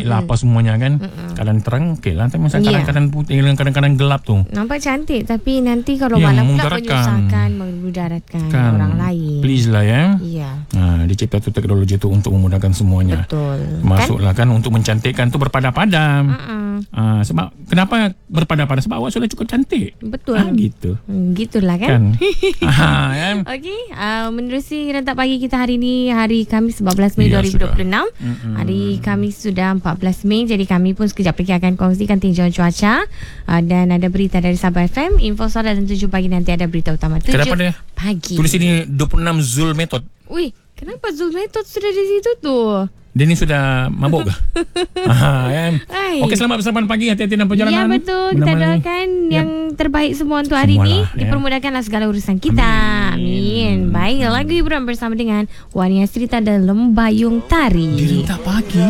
cantik lah apa semuanya kan. Kadang terang okey lah, tapi masa kadang-kadang putih, kadang-kadang gelap tu nampak cantik, tapi nanti kalau Ya, malam pula memudaratkan. memudaratkan Kan. orang lain. Please lah ya. Ya, Dicipta tu teknologi tu untuk memudahkan semuanya. betul. Masuklah kan untuk mencantikkan tu berpada-pada. Sebab kenapa berpada-pada? Sebab awak sudah cukup cantik. Betul. Gitu. Gitulah kan. Kan? Okey, menerusi rentak pagi kita hari ni, hari Khamis 14 Mei Ya, 2026. Hari Khamis sudah 14 Mei, jadi kami pun sekejap lagi akan kongsikan tinjauan cuaca dan ada berita dari Sabah FM, info sore dan 7 pagi nanti ada berita utama 7 Kenapa dia pagi. tulis ini 26 Zul Method? Wih, kenapa Zul Method sudah di situ tu? Dia ni sudah mabuk ke? Kan? Okey, selamat bersama pagi, hati-hati dalam perjalanan. Ya, betul. Kita doakan yang terbaik semua untuk hari ini. Dipermudahkanlah segala urusan kita. Amin. Baik, lagu hiburan bersama dengan Wani Asrita dan Lembayung Tari. Di rentak pagi.